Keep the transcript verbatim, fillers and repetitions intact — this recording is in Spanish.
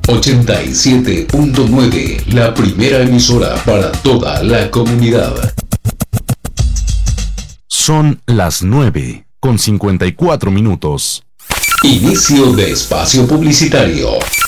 ochenta y siete punto nueve, la primera emisora para toda la comunidad. Son las nueve con cincuenta y cuatro minutos. Inicio de espacio publicitario.